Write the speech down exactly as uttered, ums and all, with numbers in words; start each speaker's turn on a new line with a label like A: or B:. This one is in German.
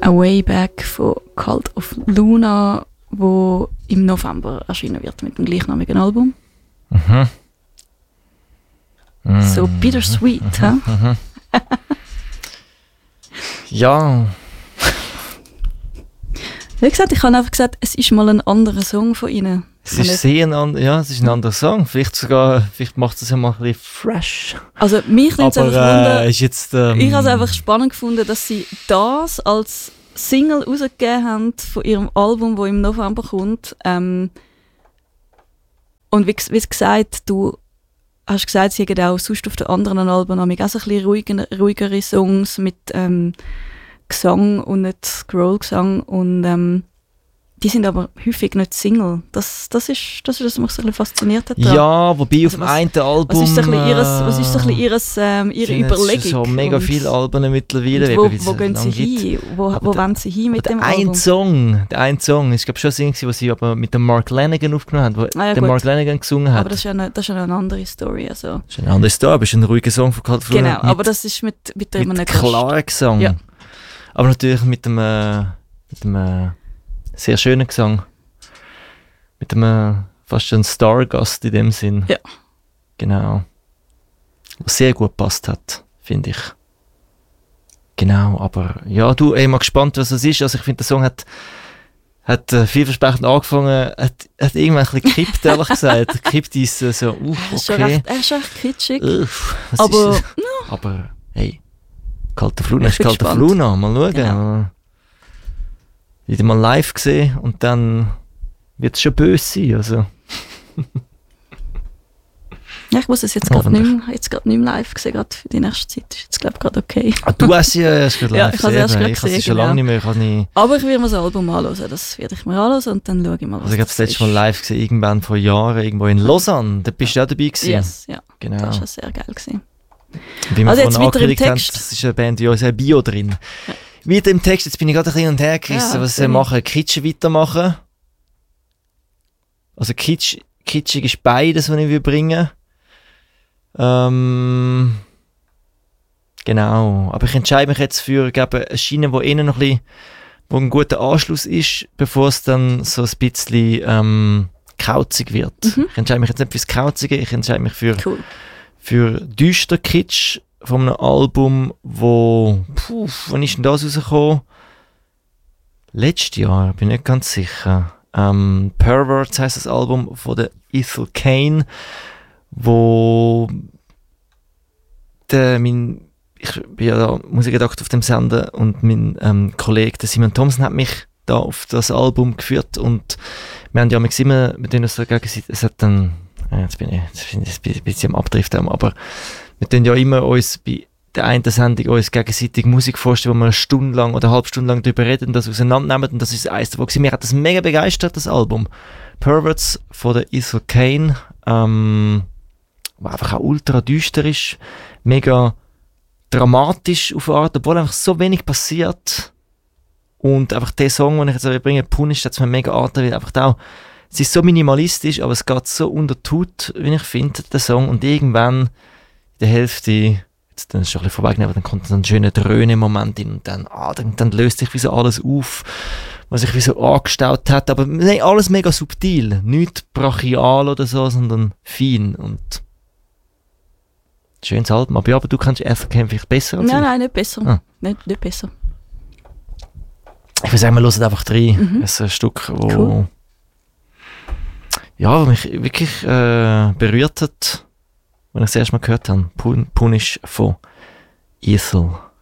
A: A Way Back von Cult of Luna, wo im November erscheinen wird mit dem gleichnamigen Album.
B: Mhm. Mm.
A: So bittersweet,
B: mhm.
A: hä?
B: Mhm. Ja.
A: Wie gesagt, ich habe einfach gesagt, es ist mal ein anderer Song von ihnen.
B: Es ist sehr ein, and- ja, es ist ein anderer Song. Vielleicht sogar, vielleicht macht es ja mal ein bisschen fresh.
A: Also mich nimmt es
B: Aber
A: einfach Wunder.
B: äh, ist jetzt, ähm,
A: Ich habe es einfach spannend gefunden, dass sie das als Single rausgegeben haben von ihrem Album, das im November kommt. Ähm, und wie, wie gesagt, du hast gesagt, sie haben auch sonst auf den anderen Alben auch so ein bisschen ruhiger, ruhigere Songs mit ähm, Gesang und nicht Scroll-Gesang. Und ähm, die sind aber häufig nicht Single. Das, das ist das, ist, was mich so ein bisschen fasziniert hat. daran.
B: Ja, wobei
A: Also
B: auf dem
A: was-
B: einen Album...
A: Was ist so ein bisschen ihres,
B: äh,
A: was ist so ein bisschen ihres, ähm, ihre
B: sind jetzt
A: Überlegung?
B: so mega
A: Und-
B: viele Alben mittlerweile.
A: und wo,
B: eben, weil es
A: wo
B: so
A: gehen sie
B: lang gibt.
A: hin? Wo,
B: Aber
A: wo
B: der-
A: wollen sie hin mit
B: Aber
A: dem
B: der ein
A: Album?
B: Song, der ein Song, ist glaube schon ein Song, gewesen, was sie aber mit dem Mark Lanigan aufgenommen haben, wo
A: Ah, ja,
B: der
A: gut.
B: Mark Lanigan gesungen hat.
A: Aber das ist ja eine, das ist ja eine andere Story. Also.
B: Das ist ein anderes Star, aber es ist ein ruhiger Song von Cult of Luna
A: Genau,
B: mit,
A: aber das ist mit, mit einem
B: mit
A: Gast.
B: klaren Gesang.
A: Ja.
B: Aber natürlich mit einem, äh, mit einem äh, sehr schönen Gesang. Mit einem äh, fast schon Stargast in dem Sinn.
A: Ja.
B: Genau. Was sehr gut passt hat, finde ich. Genau, aber ja, du, ey, mal gespannt, was das ist. Also ich finde, der Song hat, hat äh, vielversprechend angefangen, hat, hat irgendwann ein bisschen gekippt, ehrlich gesagt. Gekippt ist äh, so, uff,
A: Er ist schon
B: okay.
A: recht, er ist schon recht kitschig.
B: Uff, was
A: aber
B: ist das? Aber, hey, Cult of Luna
A: Ich
B: ist
A: bin
B: Cult of
A: gespannt.
B: Luna, mal schauen.
A: Genau.
B: Wieder mal live gesehen und dann wird es schon böse sein, also.
A: ja, ich muss es jetzt gerade
B: Hoffentlich.
A: nicht, mehr- jetzt gerade nicht mehr live gesehen, gerade für die nächste Zeit. Ist jetzt glaube ich gerade okay.
B: Ah, du hast sie ja erst gerade
A: Ja,
B: live
A: ich habe sie erst
B: gesehen.
A: gerade
B: Ich habe sie
A: gesehen,
B: schon lange
A: genau.
B: nicht mehr, ich habe nie...
A: Aber ich werde mir das Album anhören. Das werde ich mir anhören und dann schaue ich mal, was
B: Also ich habe das
A: das
B: letzte Mal live gesehen, irgendwann vor Jahren, irgendwo in Lausanne. Da bist du auch dabei gewesen.
A: Yes, ja,
B: Genau.
A: das war sehr geil gewesen.
B: Wie wir
A: Also
B: vorhin
A: jetzt weiter im
B: angekündigt haben,
A: Text.
B: das ist eine Band in unserem Bio drin.
A: Ja.
B: Weiter im Text, jetzt bin ich gerade ein bisschen hin und her gerissen.
A: Ja,
B: was
A: sorry.
B: sie machen, Kitsch weitermachen. Also Kitsch, kitschig ist beides, was ich will bringen. Ähm, genau, aber ich entscheide mich jetzt für glaube, eine Schiene, die innen noch ein bisschen, wo ein guter Anschluss ist, bevor es dann so ein bisschen ähm, kauzig wird.
A: Mhm.
B: Ich entscheide mich jetzt nicht fürs Kauzige, ich entscheide mich für
A: Cool.
B: für düster Kitsch von einem Album, wo, puh, wann ist denn das rausgekommen? Letztes Jahr, bin ich nicht ganz sicher. Ähm, Perverts heisst das Album von der Ethel Cain, wo der, mein, ich bin ja da Musikredakteur auf dem Sender und mein ähm, Kollege, der Simon Thompson, hat mich da auf das Album geführt und wir haben ja immer immer mit denen so gegenseitig, es hat dann, ja, jetzt bin ich, jetzt bin ich ein bisschen am Abdriften, aber wir tun ja immer uns bei der einen Sendung uns gegenseitig Musik vorstellen, wo wir eine Stunde lang oder eine halbe Stunde lang darüber reden und das auseinandernehmen und das ist eins davon gewesen. Mir hat das mega begeistert, das Album. Perverts von der Ethel Cain, ähm, was einfach auch ultra düster ist, mega dramatisch auf eine Art, obwohl einfach so wenig passiert. Und einfach der Song, den ich jetzt bringe, Punish, hat mir mega angetan, weil einfach auch, es ist so minimalistisch, aber es geht so unter die Haut, wie ich finde, der Song. Und irgendwann, in der Hälfte, jetzt dann ist es schon ein bisschen vorwegnehmen, aber dann kommt so ein schöner Dröhne-Moment hin und dann, ah, dann, dann löst sich wie so alles auf, was sich wie so angestaut hat. Aber nein, alles mega subtil, nicht brachial oder so, sondern fein und schönes Album. Aber ja, aber du kannst Ethel Cain vielleicht besser als
A: Nein,
B: ich.
A: nein, nicht besser.
B: Ah.
A: Nicht, nicht besser.
B: Ich würde sagen, wir hören einfach rein.
A: Mhm.
B: Es ist ein Stück, wo
A: Cool.
B: ja, wo mich wirklich äh, berührt hat, wenn ich das erste Mal gehört habe. Pun- Punish von Ethel